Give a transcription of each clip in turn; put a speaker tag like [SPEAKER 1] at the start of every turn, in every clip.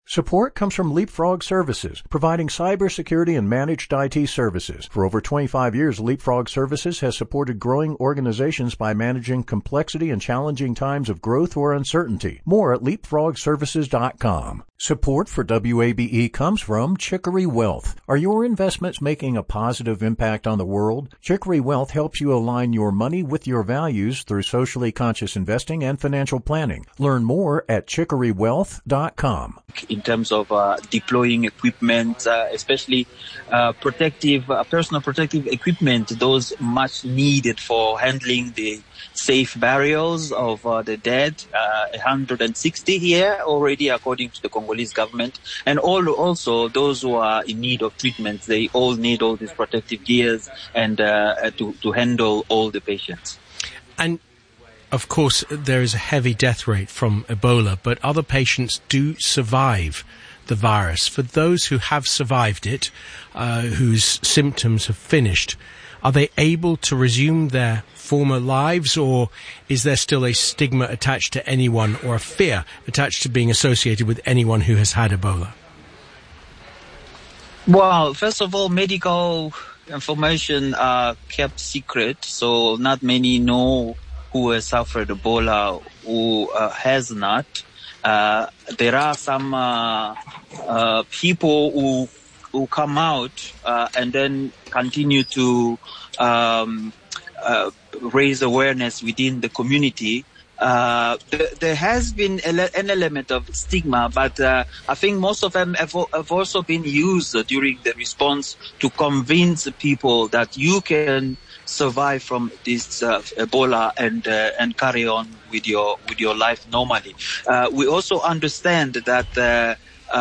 [SPEAKER 1] Support comes from Leapfrog Services, providing cybersecurity and managed IT services. For over 25 years, Leapfrog Services has supported growing organizations by managing complexity and challenging times of growth or uncertainty. More at leapfrogservices.com. Support for WABE comes from Chicory Wealth. Are your investments making a positive impact on the world? Chicory Wealth helps you align your money with your values through socially conscious investing and financial planning. Learn more at chicorywealth.com.
[SPEAKER 2] In terms of deploying equipment, especially personal protective equipment, those much needed for handling the safe burials of the dead, 160 here already, according to the Congolese government, and also those who are in need of treatment. They all need all these protective gears and to handle all the patients.
[SPEAKER 3] And of course, there is a heavy death rate from Ebola, but other patients do survive the virus. For those who have survived it, whose symptoms have finished, are they able to resume their former lives, or is there still a stigma attached to anyone, or a fear attached to being associated with anyone who has had Ebola?
[SPEAKER 2] Well, first of all, medical information are kept secret, so not many know who has suffered Ebola, who has not. There are some people who come out and then continue to raise awareness within the community. There has been an element of stigma, but I think most of them have also been used during the response to convince people that you can survive from this Ebola and carry on with your life normally. We also understand that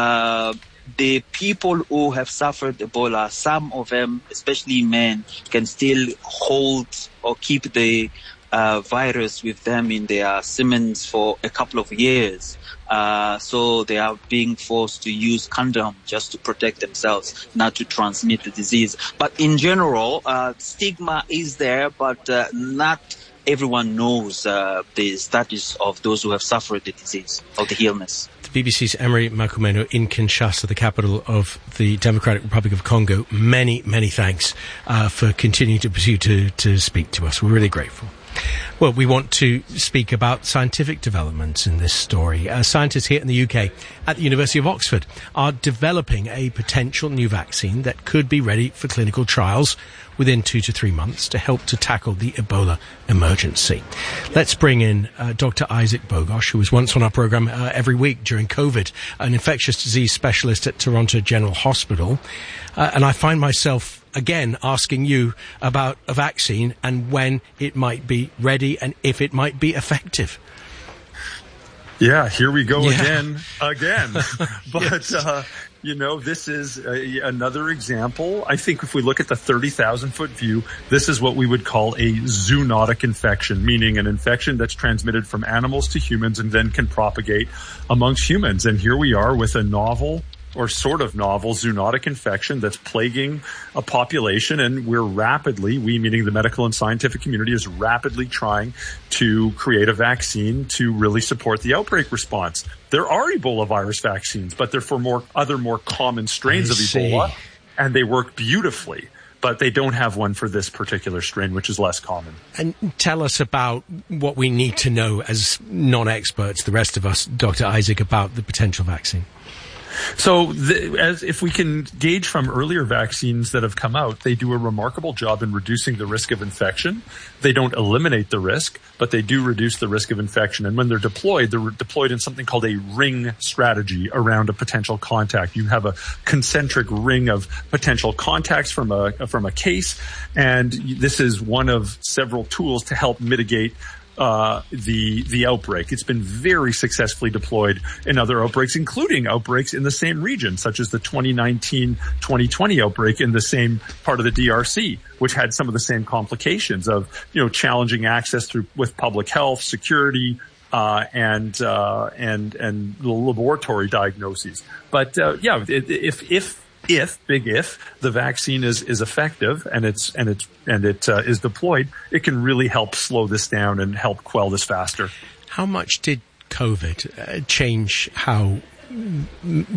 [SPEAKER 2] the people who have suffered Ebola, some of them, especially men, can still hold or keep the virus with them in their semens for a couple of years. So they are being forced to use condom just to protect themselves, not to transmit the disease. But in general, stigma is there, but not everyone knows the status of those who have suffered the disease or the illness.
[SPEAKER 3] The BBC's Emery Makumeno in Kinshasa, the capital of the Democratic Republic of Congo. Many, many thanks for continuing to pursue to speak to us. We're really grateful. Well, we want to speak about scientific developments in this story. Scientists here in the UK at the University of Oxford are developing a potential new vaccine that could be ready for clinical trials within 2 to 3 months to help to tackle the Ebola emergency. Let's bring in Dr. Isaac Bogosh, who was once on our programme every week during COVID, an infectious disease specialist at Toronto General Hospital. And I find myself again asking you about a vaccine and when it might be ready and if it might be effective.
[SPEAKER 4] Yeah, here we go again. But, this is another example. I think if we look at the 30,000-foot view, this is what we would call a zoonotic infection, meaning an infection that's transmitted from animals to humans and then can propagate amongst humans. And here we are with a novel or sort of novel zoonotic infection that's plaguing a population, and we meaning the medical and scientific community, is rapidly trying to create a vaccine to really support the outbreak response. There are Ebola virus vaccines, but they're for other more common strains of Ebola, and they work beautifully. But they don't have one for this particular strain, which is less common.
[SPEAKER 3] And tell us about what we need to know as non-experts, the rest of us, Dr. Isaac, about the potential vaccine.
[SPEAKER 4] So as if we can gauge from earlier vaccines that have come out, they do a remarkable job in reducing the risk of infection. They don't eliminate the risk, but they do reduce the risk of infection. And when they're deployed in something called a ring strategy around a potential contact. You have a concentric ring of potential contacts from a case, and this is one of several tools to help mitigate the outbreak. It's been very successfully deployed in other outbreaks, including outbreaks in the same region, such as the 2019-2020 outbreak in the same part of the DRC, which had some of the same complications of, challenging access with public health, security, and laboratory diagnoses. But, if the vaccine is effective and it is deployed, it can really help slow this down and help quell this faster.
[SPEAKER 3] How much did COVID change how